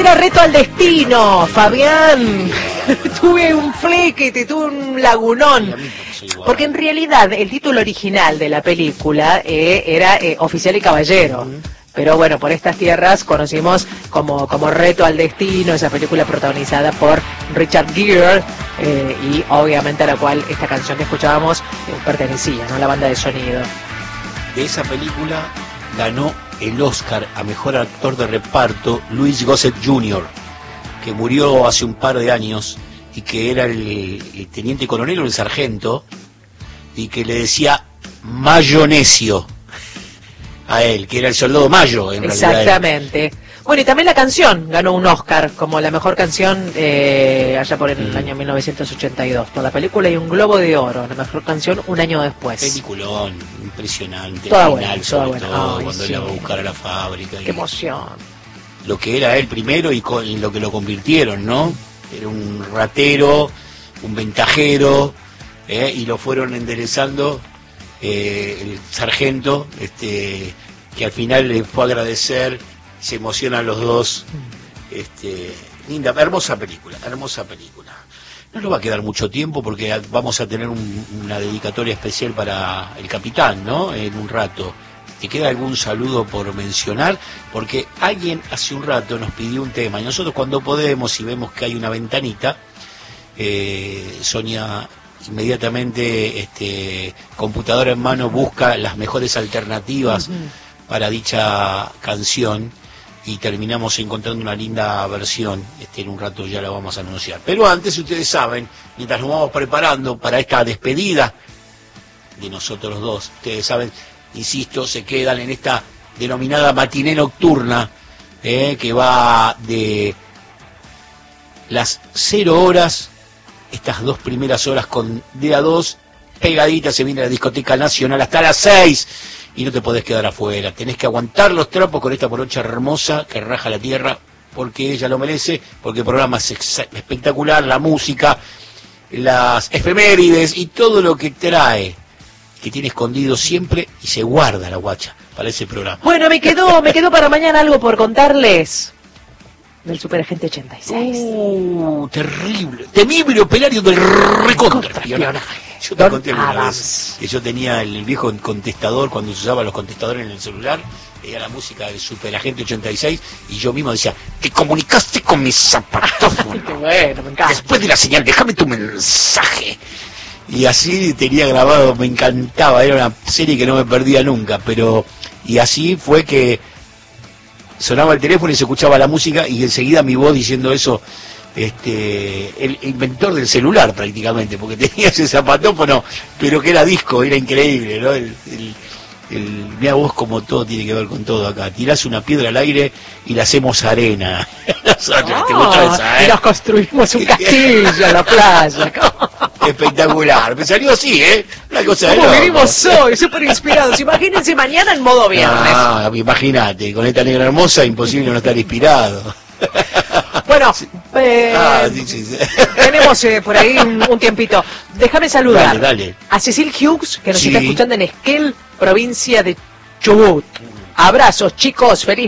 película Reto al Destino, Fabián. Tuve un flequete, tuve un lagunón. Porque en realidad el título original de la película era Oficial y Caballero. Pero bueno, por estas tierras conocimos como Reto al Destino, esa película protagonizada por Richard Gere, y obviamente a la cual esta canción que escuchábamos pertenecía, ¿no? La banda de sonido. De esa película ganó el Oscar a Mejor Actor de Reparto Louis Gossett Jr., que murió hace un par de años y que era el teniente coronel o el sargento, y que le decía Mayonesio a él, que era el soldado Mayo en realidad. Exactamente. Bueno, y también la canción ganó un Oscar como la mejor canción allá por el año 1982 por la película, y un Globo de Oro, la mejor canción un año después. Peliculón, impresionante. Toda el buena, final, toda sobre buena. todo, Ay, cuando sí. él la va a buscar a la fábrica. Qué emoción. Lo que era él primero y lo que lo convirtieron, ¿no? Era un ratero, un ventajero, y lo fueron enderezando el sargento, que al final le fue a agradecer, se emocionan los dos. Linda, hermosa película, hermosa película. No nos va a quedar mucho tiempo porque vamos a tener una dedicatoria especial para el capitán, ¿no? En un rato. ¿Te queda algún saludo por mencionar? Porque alguien hace un rato nos pidió un tema y nosotros cuando podemos y vemos que hay una ventanita, Sonia inmediatamente, computadora en mano, busca las mejores alternativas para dicha canción y terminamos encontrando una linda versión. En un rato ya la vamos a anunciar. Pero antes, ustedes saben, mientras nos vamos preparando para esta despedida de nosotros dos, ustedes saben, insisto, se quedan en esta denominada matiné nocturna, que va de las 0 horas, estas 2 primeras horas con DA2, pegadita se viene la discoteca nacional hasta las 6, y no te podés quedar afuera, tenés que aguantar los trapos con esta morocha hermosa que raja la tierra, porque ella lo merece, porque el programa es espectacular, la música, las efemérides y todo lo que trae, que tiene escondido siempre y se guarda la guacha para ese programa. Bueno, me quedó para mañana algo por contarles del Superagente 86. Terrible, temible operario del recontraespionaje. Yo te conté alguna vez que yo tenía el viejo contestador cuando se usaban los contestadores en el celular, era la música del Superagente 86, y yo mismo decía, te comunicaste con mis zapatos. Qué bueno, me encanta. Después de la señal, déjame tu mensaje. Y así tenía grabado, me encantaba, era una serie que no me perdía nunca, y así fue que sonaba el teléfono y se escuchaba la música y enseguida mi voz diciendo eso, el inventor del celular prácticamente, porque tenía ese zapatófono, pero que era disco, era increíble, ¿no? Mira vos como todo tiene que ver con todo acá, tirás una piedra al aire y la hacemos arena. ¿Te gusta esa, y nos construimos un castillo en la playa. Espectacular, me salió así, una cosa de ¿Cómo loco. vivimos hoy? Súper inspirados. Imagínense mañana en modo viernes. Imagínate, con esta negra hermosa, imposible no estar inspirado. Bueno, sí. tenemos por ahí un tiempito. Déjame saludar Dale. a Cecil Hughes, que nos Sí. está escuchando en Esquel, provincia de Chubut. Abrazos, chicos, feliz